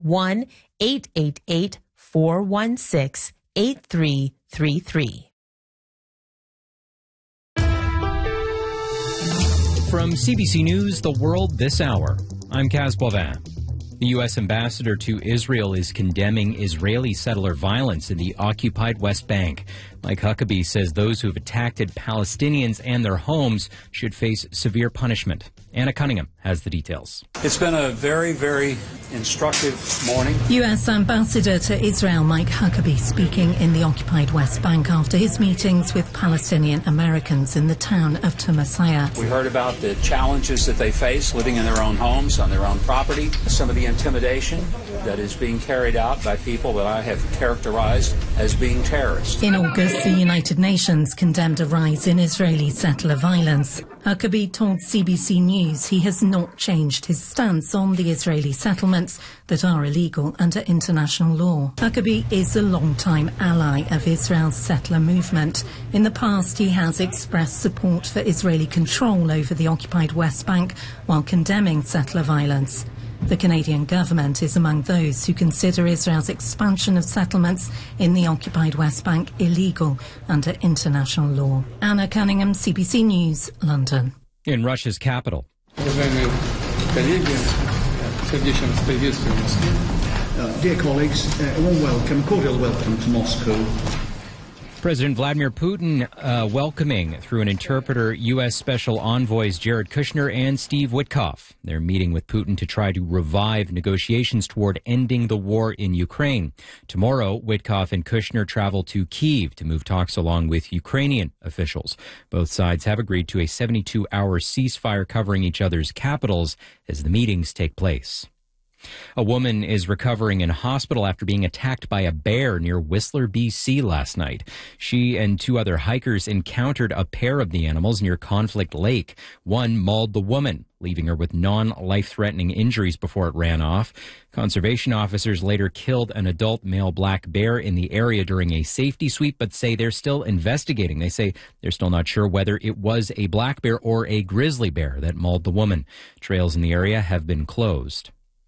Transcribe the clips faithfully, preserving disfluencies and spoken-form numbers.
one eight eight eight, four one six, eight three three three. From C B C News, The World This Hour, I'm Kaz Bovin. The U S ambassador to Israel is condemning Israeli settler violence in the occupied West Bank. Mike Huckabee says those who have attacked Palestinians and their homes should face severe punishment. Anna Cunningham has the details. It's been a very, very instructive morning. U S Ambassador to Israel Mike Huckabee speaking in the occupied West Bank after his meetings with Palestinian Americans in the town of Tumasayat. We heard about the challenges that they face living in their own homes, on their own property, some of the intimidation that is being carried out by people that I have characterized as being terrorists. In August, the United Nations condemned a rise in Israeli settler violence. Huckabee told C B C News he has not changed his stance on the Israeli settlements that are illegal under international law. Huckabee is a long-time ally of Israel's settler movement. In the past, he has expressed support for Israeli control over the occupied West Bank while condemning settler violence. The Canadian government is among those who consider Israel's expansion of settlements in the occupied West Bank illegal under international law. Anna Cunningham, C B C News, London. In Russia's capital. Uh, dear colleagues, uh, a warm welcome, cordial welcome to Moscow. President Vladimir Putin uh, welcoming, through an interpreter, U S Special Envoys Jared Kushner and Steve Witkoff. They're meeting with Putin to try to revive negotiations toward ending the war in Ukraine. Tomorrow, Witkoff and Kushner travel to Kyiv to move talks along with Ukrainian officials. Both sides have agreed to a seventy-two hour ceasefire covering each other's capitals as the meetings take place. A woman is recovering in hospital after being attacked by a bear near Whistler, B C last night. She and two other hikers encountered a pair of the animals near Conflict Lake. One mauled the woman, leaving her with non-life-threatening injuries before it ran off. Conservation officers later killed an adult male black bear in the area during a safety sweep, but say they're still investigating. They say they're still not sure whether it was a black bear or a grizzly bear that mauled the woman. Trails in the area have been closed.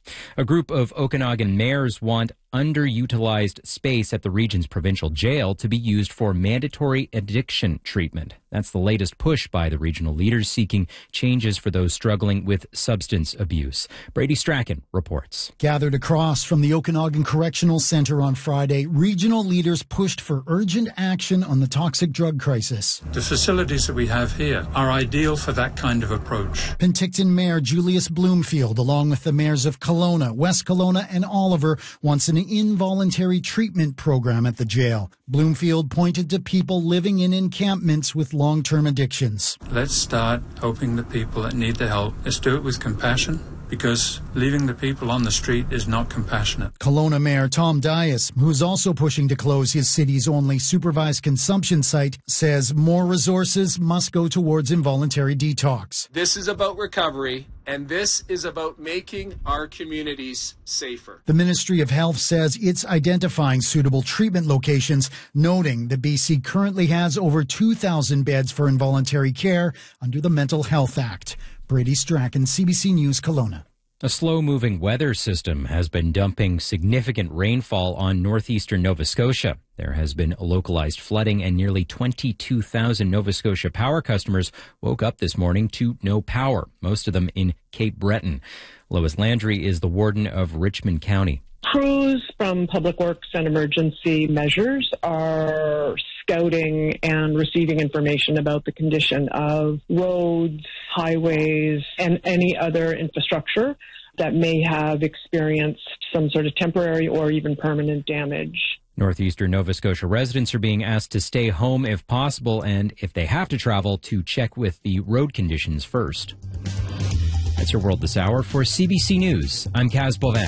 A group of Okanagan mayors want underutilized space at the region's provincial jail to be used for mandatory addiction treatment. That's the latest push by the regional leaders seeking changes for those struggling with substance abuse. Brady Strachan reports. Gathered across from the Okanagan Correctional Center on Friday, regional leaders pushed for urgent action on the toxic drug crisis. The facilities that we have here are ideal for that kind of approach. Penticton Mayor Julius Bloomfield, along with the mayors of Kelowna, West Kelowna and Oliver, wants an involuntary treatment program at the jail. Bloomfield pointed to people living in encampments with long-term addictions. Let's start helping the people that need the help. Let's do it with compassion, because leaving the people on the street is not compassionate. Kelowna Mayor Tom Dias, who's also pushing to close his city's only supervised consumption site, says more resources must go towards involuntary detox. This is about recovery, and this is about making our communities safer. The Ministry of Health says it's identifying suitable treatment locations, noting that B C currently has over two thousand beds for involuntary care under the Mental Health Act. Brady Strachan, C B C News, Kelowna. A slow-moving weather system has been dumping significant rainfall on northeastern Nova Scotia. There has been localized flooding, and nearly twenty-two thousand Nova Scotia Power customers woke up this morning to no power, most of them in Cape Breton. Lois Landry is the warden of Richmond County. Crews from Public Works and Emergency Measures are scouting and receiving information about the condition of roads, highways, and any other infrastructure that may have experienced some sort of temporary or even permanent damage. Northeastern Nova Scotia residents are being asked to stay home if possible, and if they have to travel, to check with the road conditions first. That's your World This Hour. For C B C News, I'm Kaz Bovin.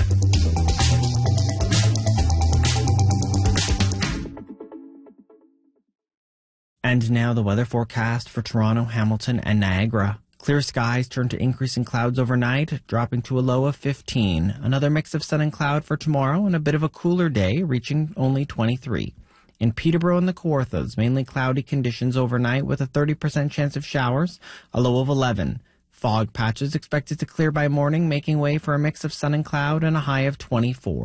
And now the weather forecast for Toronto, Hamilton, and Niagara. Clear skies turn to increasing clouds overnight, dropping to a low of fifteen. Another mix of sun and cloud for tomorrow, and a bit of a cooler day, reaching only twenty-three. In Peterborough and the Kawarthas, mainly cloudy conditions overnight with a thirty percent chance of showers, a low of eleven. Fog patches expected to clear by morning, making way for a mix of sun and cloud and a high of twenty-four.